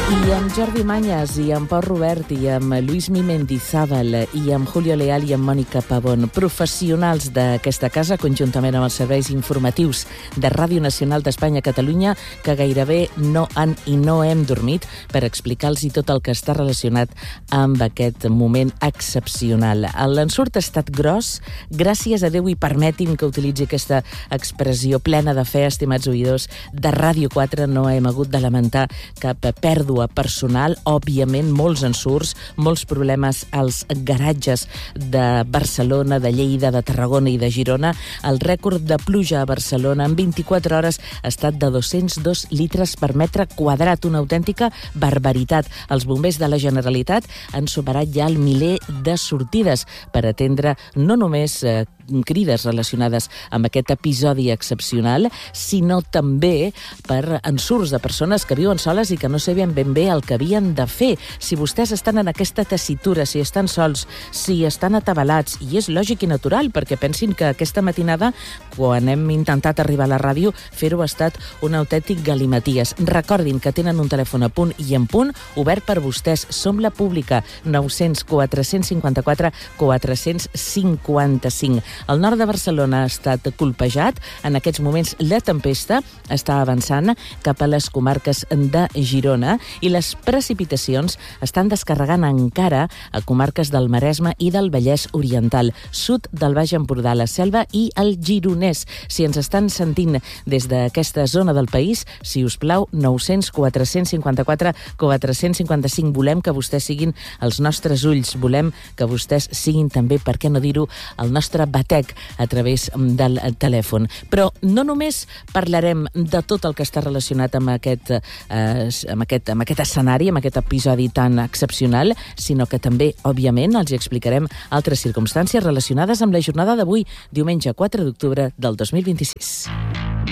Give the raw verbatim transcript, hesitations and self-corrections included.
I amb Jordi Mañas, i amb Pau Robert, i amb Luis Mendizábal, i amb Julio Leal i amb Mònica Pavón, professionals d'aquesta casa, conjuntament amb els serveis informatius de Ràdio Nacional d'Espanya a Catalunya, que gairebé no han i no hem dormit per explicar-los tot el que està relacionat amb aquest moment excepcional. L'ensurt ha estat gros, gràcies a Déu, i permetin que utilitzi aquesta expressió plena de fe, estimats oïdors, de Ràdio quatre no hem hagut de lamentar cap pèrdua personal. Òbviament, molts ensurts, molts problemes als garatges de Barcelona, de Lleida, de Tarragona i de Girona. El rècord de pluja a Barcelona en vint-i-quatre hores ha estat de dos-cents dos litres per metre quadrat, una autèntica barbaritat. Els bombers de la Generalitat han superat ja el miler de sortides per atendre no només eh, crides relacionades amb aquest episodi excepcional, sinó també per ensurts de persones que viuen soles i que no sabien ben bé el que havien de fer. Si vostès estan en aquesta tessitura, si estan sols, si estan atabalats, i és lògic i natural, perquè pensin que aquesta matinada, quan hem intentat arribar a la ràdio, fer-ho ha estat un autèntic galimaties. Recordin que tenen un telèfon a punt i en punt obert per vostès. Som la pública, nou cents quatre-cents cinquanta-quatre quatre-cents cinquanta-cinc. El nord de Barcelona ha estat colpejat. En aquests moments la tempesta està avançant cap a les comarques de Girona i les precipitacions estan descarregant encara a comarques del Maresme i del Vallès Oriental, sud del Baix Empordà, la Selva i el Gironès. Si ens estan sentint des d'aquesta zona del país, si us plau, nou cents quatre-cents cinquanta-quatre quatre-cents cinquanta-cinc. Volem que vostès siguin els nostres ulls, volem que vostès siguin també, per què no dir-ho, el nostre batec a través del telèfon. Però no només parlarem de tot el que està relacionat amb aquest, eh, amb aquest, amb aquest escenari, amb aquest episodi tan excepcional, sinó que també, òbviament, els explicarem altres circumstàncies relacionades amb la jornada d'avui, diumenge quatre d'octubre del dos mil vint-i-sis.